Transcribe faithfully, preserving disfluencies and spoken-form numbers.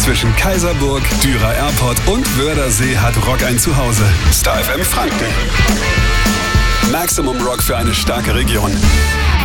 Zwischen Kaiserburg, Dürer Airport und Wörthersee hat Rock ein Zuhause. Star F M Franken. Maximum Rock für eine starke Region.